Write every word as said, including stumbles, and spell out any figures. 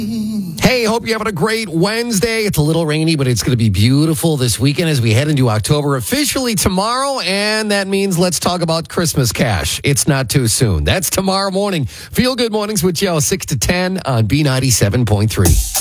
Hey, hope you're having a great Wednesday. It's a little rainy, but it's going to be beautiful this weekend as we head into October officially tomorrow. And that means let's talk about Christmas cash. It's not too soon. That's tomorrow morning. Feel Good Mornings with Joe, six to ten on B ninety-seven point three.